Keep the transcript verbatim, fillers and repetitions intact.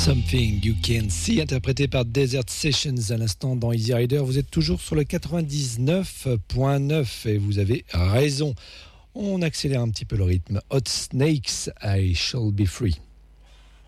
Something You Can See, interprété par Desert Sessions à l'instant dans Easy Rider. Vous êtes toujours sur le quatre-vingt-dix-neuf point neuf et vous avez raison. On accélère un petit peu le rythme. Hot Snakes, I Shall Be Free.